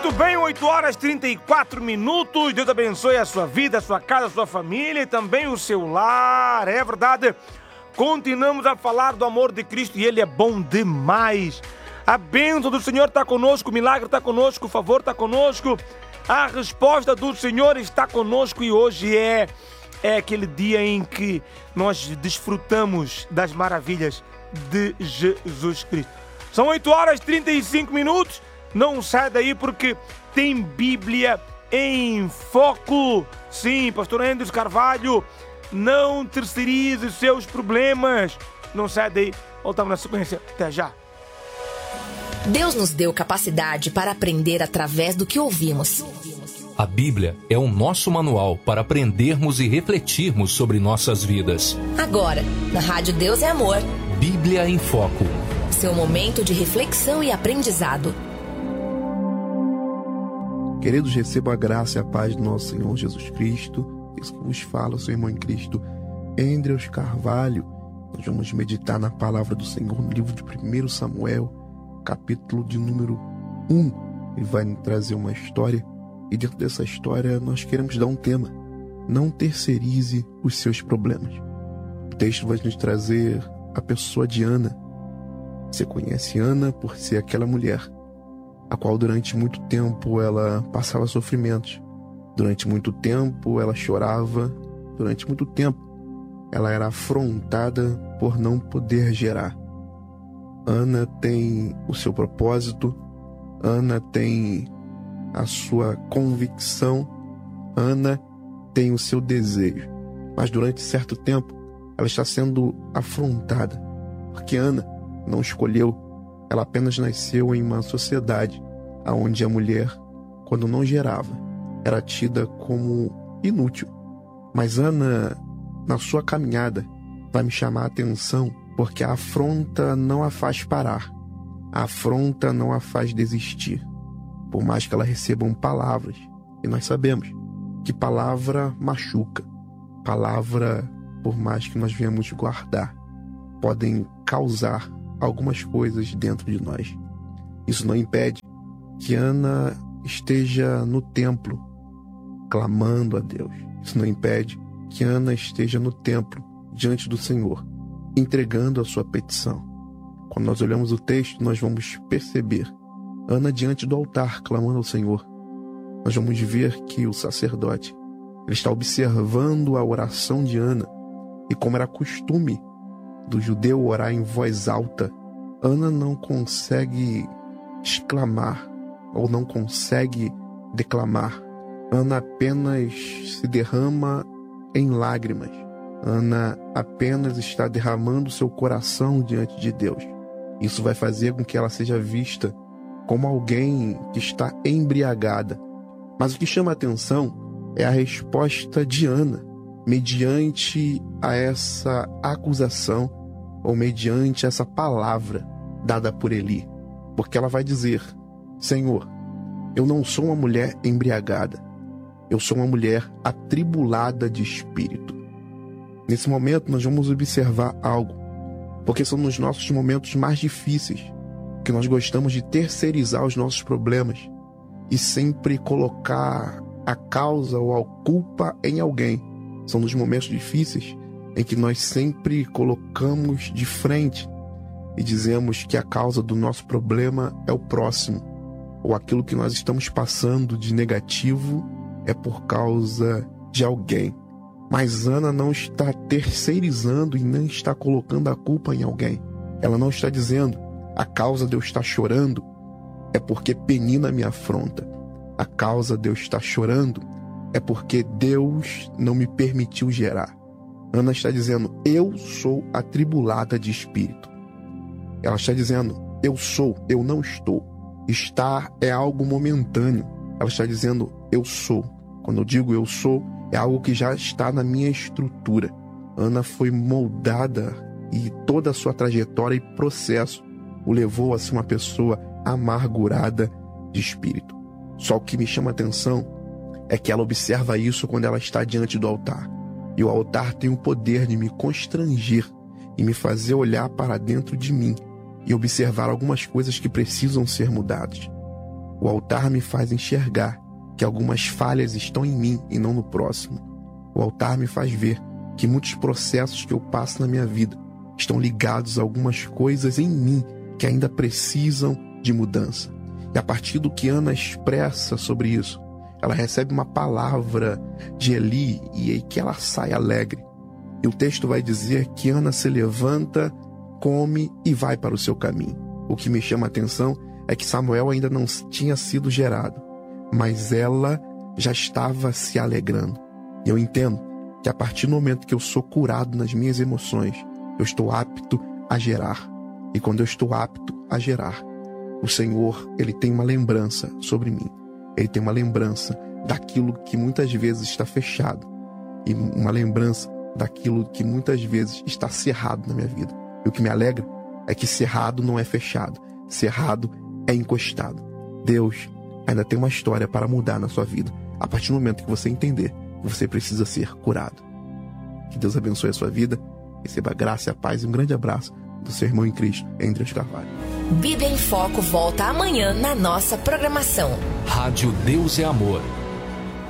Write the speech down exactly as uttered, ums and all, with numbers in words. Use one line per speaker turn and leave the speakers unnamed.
Muito bem, oito horas e trinta e quatro minutos. Deus abençoe a sua vida, a sua casa, a sua família e também o seu lar. É verdade. Continuamos a falar do amor de Cristo e Ele é bom demais. A bênção do Senhor está conosco, o milagre está conosco, o favor está conosco. A resposta do Senhor está conosco e hoje é, é aquele dia em que nós desfrutamos das maravilhas de Jesus Cristo. São oito horas e trinta e cinco minutos. Não sai daí porque tem Bíblia em Foco. Sim, pastor Andres Carvalho, não terceirize os seus problemas. Não sai daí, voltamos na sequência. Até já.
Deus nos deu capacidade para aprender através do que ouvimos.
A Bíblia é o nosso manual para aprendermos e refletirmos sobre nossas vidas.
Agora, na Rádio Deus é Amor.
Bíblia em Foco.
Seu momento de reflexão e aprendizado.
Queridos, recebam a graça e a paz do nosso Senhor Jesus Cristo. Isso que vos fala, seu irmão em Cristo, Andres Carvalho. Nós vamos meditar na palavra do Senhor no livro de primeiro Samuel, capítulo de número um. Ele vai nos trazer uma história e dentro dessa história nós queremos dar um tema: não terceirize os seus problemas. O texto vai nos trazer a pessoa de Ana. Você conhece Ana por ser aquela mulher a qual durante muito tempo ela passava sofrimentos. Durante muito tempo ela chorava. Durante muito tempo ela era afrontada por não poder gerar. Ana tem o seu propósito. Ana tem a sua convicção. Ana tem o seu desejo. Mas durante certo tempo ela está sendo afrontada. Porque Ana não escolheu. Ela apenas nasceu em uma sociedade onde a mulher, quando não gerava, era tida como inútil. Mas Ana, na sua caminhada, vai me chamar a atenção porque a afronta não a faz parar. A afronta não a faz desistir. Por mais que ela recebam palavras, e nós sabemos que palavra machuca. Palavra, por mais que nós venhamos guardar, podem causar algumas coisas dentro de nós. Isso não impede que Ana esteja no templo clamando a Deus. Isso não impede que Ana esteja no templo diante do Senhor, entregando a sua petição. Quando nós olhamos o texto, nós vamos perceber Ana diante do altar clamando ao Senhor. Nós vamos ver que o sacerdote ele está observando a oração de Ana e como era costume do judeu orar em voz alta, Ana não consegue exclamar ou não consegue declamar. Ana apenas se derrama em lágrimas. Ana apenas está derramando seu coração diante de Deus. Isso vai fazer com que ela seja vista como alguém que está embriagada. Mas o que chama a atenção é a resposta de Ana mediante a essa acusação ou mediante essa palavra dada por Eli. Porque ela vai dizer: Senhor, eu não sou uma mulher embriagada, eu sou uma mulher atribulada de espírito. Nesse momento nós vamos observar algo, porque são nos nossos momentos mais difíceis que nós gostamos de terceirizar os nossos problemas e sempre colocar a causa ou a culpa em alguém. São nos momentos difíceis em que nós sempre colocamos de frente e dizemos que a causa do nosso problema é o próximo, ou aquilo que nós estamos passando de negativo é por causa de alguém. Mas Ana não está terceirizando e nem está colocando a culpa em alguém. Ela não está dizendo: a causa de eu estar chorando é porque Penina me afronta. A causa de eu estar chorando é porque Deus não me permitiu gerar. Ana está dizendo: eu sou atribulada de espírito. Ela está dizendo: eu sou, eu não estou. Estar é algo momentâneo. Ela está dizendo: eu sou. Quando eu digo eu sou, é algo que já está na minha estrutura. Ana foi moldada e toda a sua trajetória e processo o levou a ser uma pessoa amargurada de espírito. Só o que me chama a atenção é que ela observa isso quando ela está diante do altar. E o altar tem o poder de me constranger e me fazer olhar para dentro de mim e observar algumas coisas que precisam ser mudadas. O altar me faz enxergar que algumas falhas estão em mim e não no próximo. O altar me faz ver que muitos processos que eu passo na minha vida estão ligados a algumas coisas em mim que ainda precisam de mudança. E a partir do que Ana expressa sobre isso, ela recebe uma palavra de Eli e aí que ela sai alegre. E o texto vai dizer que Ana se levanta, come e vai para o seu caminho. O que me chama a atenção é que Samuel ainda não tinha sido gerado, mas ela já estava se alegrando. E eu entendo que a partir do momento que eu sou curado nas minhas emoções, eu estou apto a gerar. E quando eu estou apto a gerar, o Senhor, Ele tem uma lembrança sobre mim. Ele tem uma lembrança daquilo que muitas vezes está fechado. E uma lembrança daquilo que muitas vezes está cerrado na minha vida. E o que me alegra é que cerrado não é fechado. Cerrado é encostado. Deus ainda tem uma história para mudar na sua vida. A partir do momento que você entender que você precisa ser curado. Que Deus abençoe a sua vida. Receba a graça e a paz e um grande abraço do seu irmão em Cristo, Andreas Carvalho.
Bíblia em Foco volta amanhã na nossa programação.
Rádio Deus é Amor.